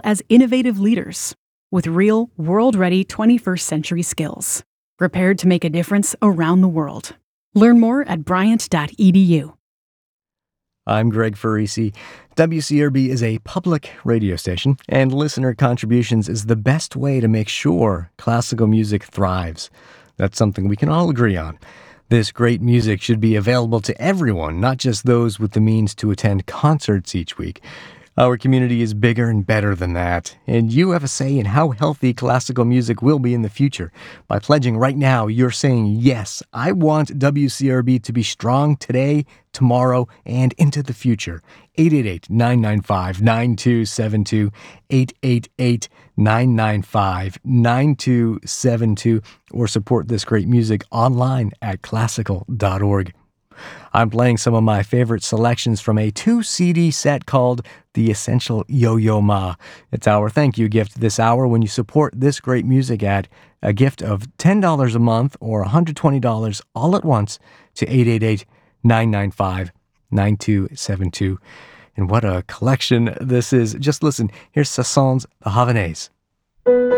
as innovative leaders with real, world-ready 21st century skills, prepared to make a difference around the world. Learn more at bryant.edu. I'm Greg Farisi. WCRB is a public radio station, and listener contributions is the best way to make sure classical music thrives. That's something we can all agree on. This great music should be available to everyone, not just those with the means to attend concerts each week. Our community is bigger and better than that, and you have a say in how healthy classical music will be in the future. By pledging right now, you're saying, yes, I want WCRB to be strong today, tomorrow, and into the future. 888-995-9272, 888-995-9272, or support this great music online at classical.org. I'm playing some of my favorite selections from a 2-CD set called The Essential Yo-Yo Ma. It's our thank you gift this hour when you support this great music at a gift of $10 a month or $120 all at once to 888-995-9272. And what a collection this is. Just listen. Here's Sasson's The Havanaise.